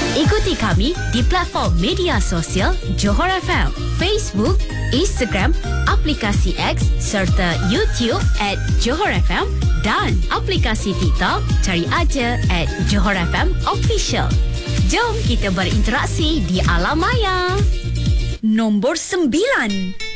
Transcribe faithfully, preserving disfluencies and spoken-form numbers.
Ikuti kami di platform media sosial Johor F M, Facebook, Instagram, aplikasi X serta YouTube at Johor F M dan aplikasi TikTok cari aja at Johor F M Official. Jom kita berinteraksi di alam maya. Nombor sembilan.